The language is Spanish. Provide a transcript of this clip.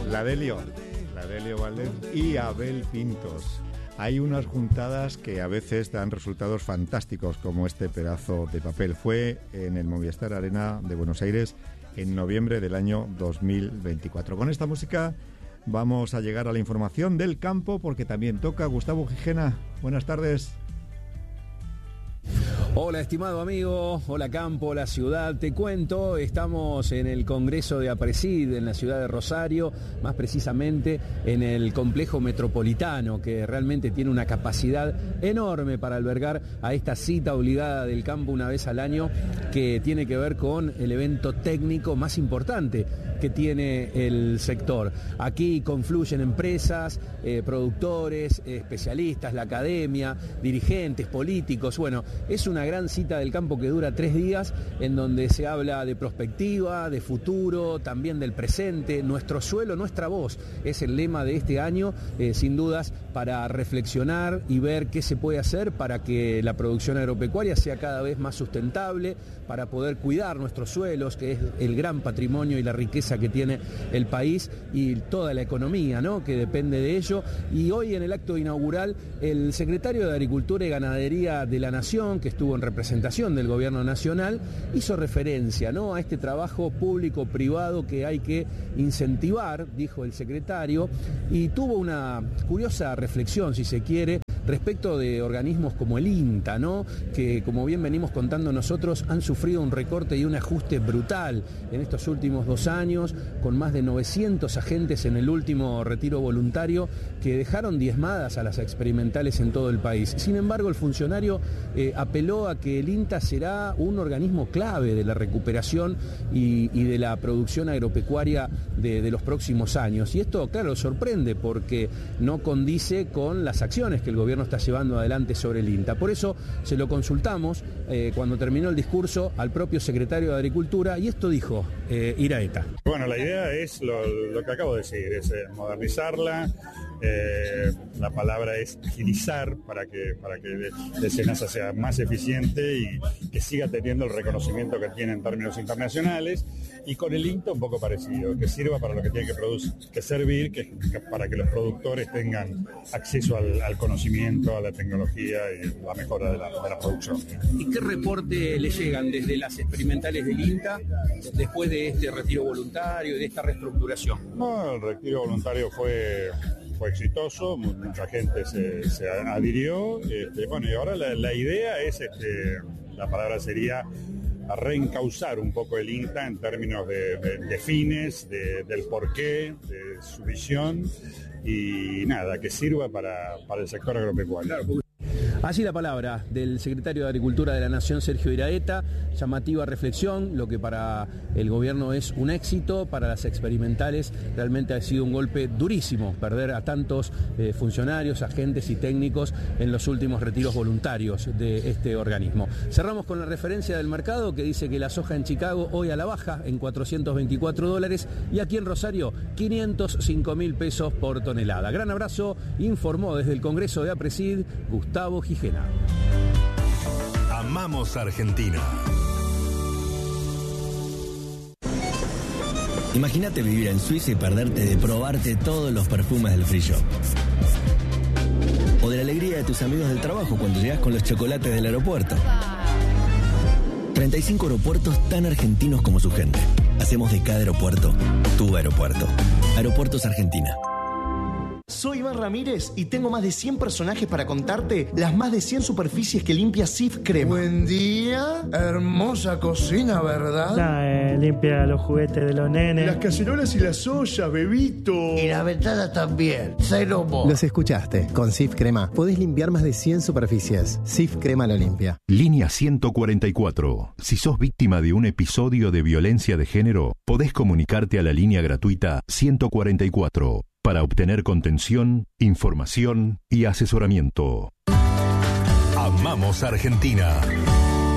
La Delio Valdés y Abel Pintos. Hay unas juntadas que a veces dan resultados fantásticos, como este pedazo de papel. Fue en el Movistar Arena de Buenos Aires en noviembre del año 2024. Con esta música vamos a llegar a la información del campo, porque también toca Gustavo Gijena. Buenas tardes. Hola, estimado amigo, hola campo, hola ciudad. Te cuento, estamos en el Congreso de APRESID en la ciudad de Rosario, más precisamente en el complejo metropolitano, que realmente tiene una capacidad enorme para albergar a esta cita obligada del campo una vez al año, que tiene que ver con el evento técnico más importante que tiene el sector. Aquí confluyen empresas, productores, especialistas, la academia, dirigentes, políticos. Bueno, es una gran cita del campo que dura 3 días, en donde se habla de prospectiva, de futuro, también del presente. Nuestro suelo, nuestra voz, es el lema de este año, sin dudas, para reflexionar y ver qué se puede hacer para que la producción agropecuaria sea cada vez más sustentable, para poder cuidar nuestros suelos, que es el gran patrimonio y la riqueza que tiene el país y toda la economía, ¿no?, que depende de ello. Y hoy, en el acto inaugural, el secretario de Agricultura y Ganadería de la Nación, que estuvo en representación del Gobierno Nacional, hizo referencia, ¿no?, a este trabajo público-privado que hay que incentivar, dijo el secretario, y tuvo una curiosa reflexión, si se quiere, respecto de organismos como el INTA, ¿no?, que, como bien venimos contando nosotros, han sufrido un recorte y un ajuste brutal en estos últimos 2 años, con más de 900 agentes en el último retiro voluntario, que dejaron diezmadas a las experimentales en todo el país. Sin embargo, el funcionario apeló a que el INTA será un organismo clave de la recuperación y de la producción agropecuaria de los próximos años. Y esto, claro, sorprende, porque no condice con las acciones que el gobierno está llevando adelante sobre el INTA. Por eso se lo consultamos cuando terminó el discurso al propio secretario de Agricultura, y esto dijo Iraeta. Bueno, la idea es lo que acabo de decir, es modernizarla. La palabra es agilizar para que el SENASA sea más eficiente y que siga teniendo el reconocimiento que tiene en términos internacionales, y con el INTA un poco parecido, que sirva para lo que tiene que servir, que para que los productores tengan acceso al conocimiento, a la tecnología y la mejora de la producción. ¿Y qué reporte le llegan desde las experimentales del INTA después de este retiro voluntario y de esta reestructuración? No, el retiro voluntario fue exitoso, mucha gente se adhirió, bueno, y ahora la idea es, la palabra sería a reencauzar un poco el INTA en términos de fines, del porqué, de su visión, y nada, que sirva para el sector agropecuario. Claro. Así la palabra del secretario de Agricultura de la Nación, Sergio Iraeta. Llamativa reflexión, lo que para el gobierno es un éxito, para las experimentales realmente ha sido un golpe durísimo perder a tantos funcionarios, agentes y técnicos en los últimos retiros voluntarios de este organismo. Cerramos con la referencia del mercado, que dice que la soja en Chicago hoy a la baja en $424, y aquí en Rosario 505.000 pesos por tonelada. Gran abrazo, informó desde el Congreso de APRESID Gustavo Gijena. Amamos Argentina. Imagínate vivir en Suiza y perderte de probarte todos los perfumes del free shop. O de la alegría de tus amigos del trabajo cuando llegas con los chocolates del aeropuerto. 35 aeropuertos tan argentinos como su gente. Hacemos de cada aeropuerto tu aeropuerto. Aeropuertos Argentina. Soy Iván Ramírez y tengo más de 100 personajes para contarte las más de 100 superficies que limpia Cif Crema. Buen día, hermosa cocina, ¿verdad? Limpia los juguetes de los nenes, las cacerolas y las ollas, bebito. Y la ventana también, cero mo. Los escuchaste, con Cif Crema podés limpiar más de 100 superficies. Cif Crema lo limpia. Línea 144. Si sos víctima de un episodio de violencia de género, podés comunicarte a la línea gratuita 144. Para obtener contención, información y asesoramiento. Amamos Argentina.